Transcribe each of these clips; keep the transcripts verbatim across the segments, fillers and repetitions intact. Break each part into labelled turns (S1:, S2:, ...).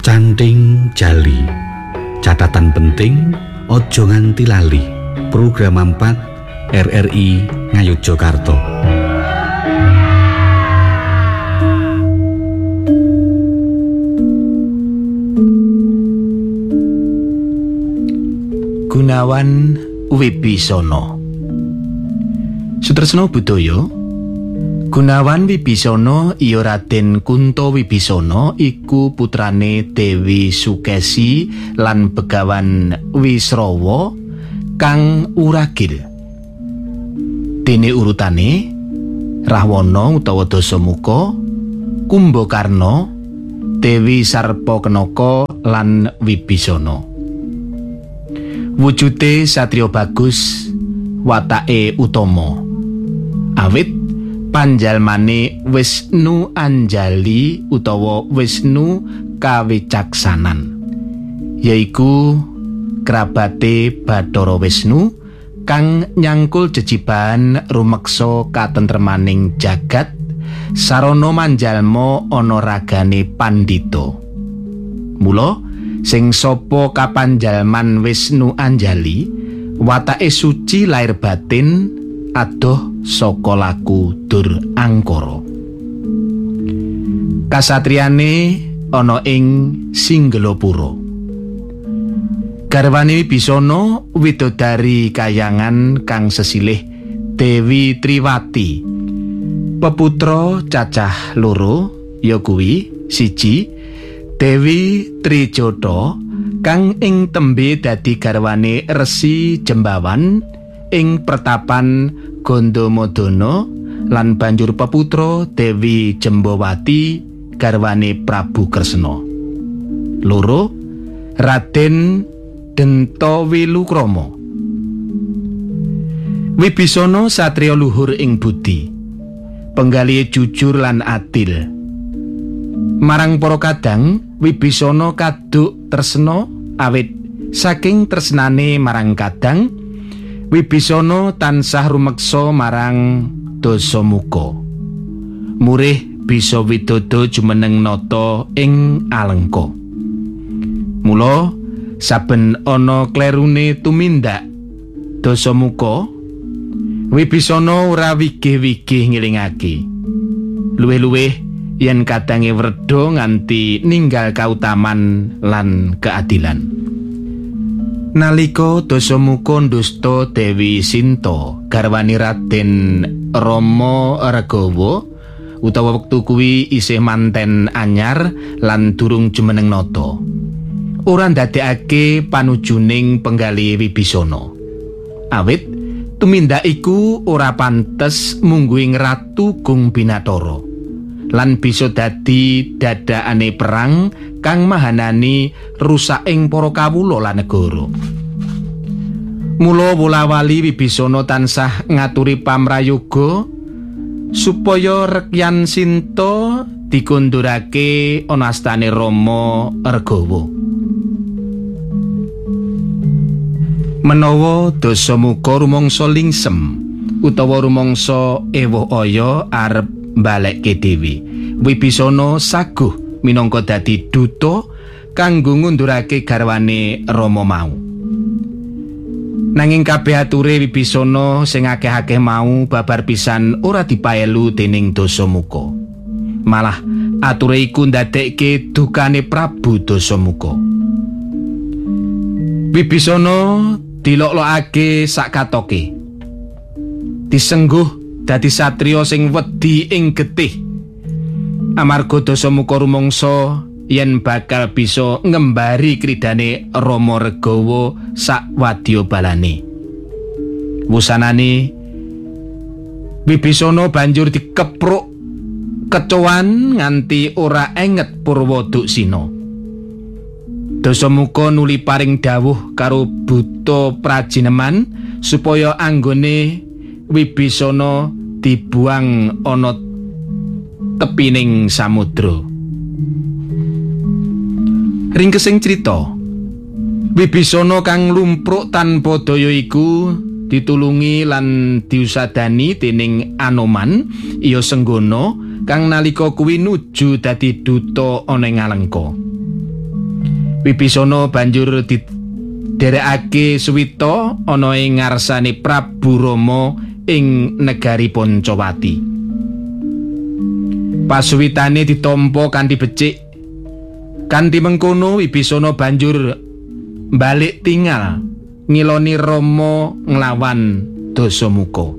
S1: Canting Jali. Catatan penting, ojo nganti lali. Program empat R R I Ngayogyakarta.
S2: Gunawan Wibisana. Sutresna budaya, Gunawan Wibisana iya Raden Kunto Wibisana iku putrane Dewi Sukesi lan Begawan Wisrawa kang uragil. Dene urutane Rahwana utawa Dasamuka, Kumbakarna, Dewi Sarpakenaka lan Wibisana. Wujude satriya bagus, watake utama. Awit panjalmane Wisnu Anjali utawa Wisnu Kawicaksanan, yaiku krabate Bathara Wisnu kang nyangkul jejiban rumeksa katentremaning jagat sarana manjalma ana ragane pandhita. Mula sing sapa kapanjalman Wisnu Anjali watake suci lair batin adoh saka laku dur angkara. Kasatriyane ana ing Singgelapura. Garwane Wibisana widodari kayangan kang sesilih Dewi Triwati. Peputra cacah loro yakuwi siji Dewi Trijatha kang ing tembe dadi garwane Resi Jembawan ing pertapan Gandamadana lan banjur peputra Dewi Jembawati garwane Prabu Kresna. Loro Raden Dentawilukrama. Wibisana satriya luhur ing budi, penggalihe jujur lan adil. Marang para kadang Wibisana kaduk tresna awit saking tresnane marang kadang Wibisana tansah rumeksa marang Dasamuka. Murih bisa widodo jumeneng nata ing Alengka. Mula saben ana klerune tumindak Dasamuka, Wibisana ora wigih-wigih ngelingake. Luwih-luwih yen kadange werda nganti ninggal kautaman lan keadilan. Nalika Dasamuka ndusta Dewi Sinta garwani Raden Rama Regawa utawa wektu kuwi isih manten anyar lan durung jumeneng nata, ora ndadekake panujuning penggali Wibisana. Awit tumindak iku ora pantes mungguing Ratu Gung Binathara lan bisa dadi dadakane perang kang mahanani rusaking para kawula lan negara. Mula wola-wali Wibisana tansah ngaturi pamrayoga supaya Rekyan Sinta dikundurake ana astane Rama Regawa. Menawa Dasamuka rumangsa lingsem utawa rumangsa ewoh-aya arep mbalekke Dewi, Wibisana saguh minangka dadi duta kanggo ngundurake garwane Rama mau. Nanging kabeh ature Wibisana sing akeh-akeh mau babar pisan ora dipaelu dening Dasamuka. Malah ature iku ndadekke dukane Prabu Dasamuka. Wibisana dilok-lokake sak katoke. Disengguh dadi satriya sing wedi ing getih. Amarga Dasamuka rumangsa yen bakal bisa ngembari kridane Rama Regawa sak wadya balane. Wusanane Wibisana banjur dikepruk kecowan nganti ora enget Purwaduksina. Dasamuka nuli paring dawuh karo buta prajineman supaya anggone Wibisana dibuang ana tepining samudra. Ringkesing crita, Wibisana kang lumpruk tanpa daya iku ditulungi lan diusadani dening Anoman iya Senggana kang nalika kuwi nuju dadi duta ana ing Alengka. Wibisana banjur didherekake suwita ana ing ngarsane Prabu Rama ing negari Pancawati. Pasuwitane ditampa kanthi becik. Kanthi mengkono Wibisana banjur balik tinggal ngiloni Rama nglawan Dasamuka.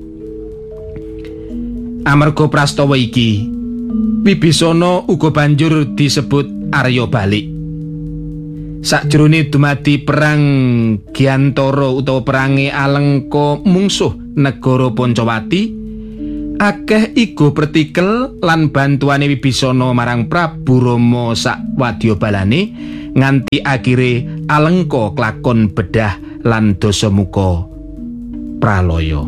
S2: Amarga prastawa iki, Wibisana uga banjur disebut Arya Balik. Sakjroné dumadi perang Gyantara utawa perange Alengka mungsuh negara Pancawati, akeh igo pertikel lan bantuane Wibisana marang Prabu Rama sak wadyabalane nganti akhire Alengka klakon bedah lan Dasamuka pralaya.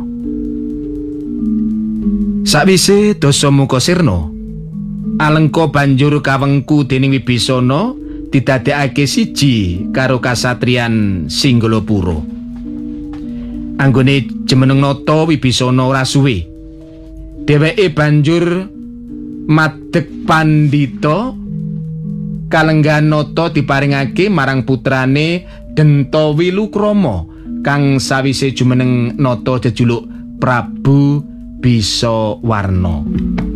S2: Sakwise Dasamuka sirna, Alengka banjur kawengku dening Wibisana didadekake siji karo kasatriyan Singgalapura. Anggone jemeneng nata Wibisana ora suwe. Dheweke banjur madeg pandhita kalenggan nata diparingake marang putrane Dentawilukrama kang sawise jumeneng nata jejuluk Prabu Bisawarna.